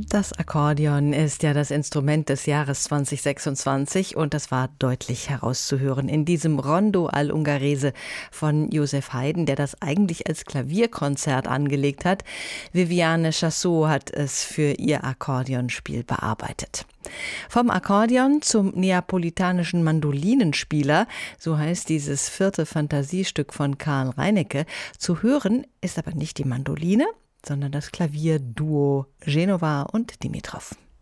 Das Akkordeon ist ja das Instrument des Jahres 2026 und das war deutlich herauszuhören in diesem Rondo all'Ungherese von Joseph Haydn, der das eigentlich als Klavierkonzert angelegt hat. Viviane Chassot hat es für ihr Akkordeonspiel bearbeitet. Vom Akkordeon zum neapolitanischen Mandolinenspieler, so heißt dieses 4. Fantasiestück von Karl Reinecke. Zu hören ist aber nicht die Mandoline, sondern das Klavierduo Genova und Dimitrov.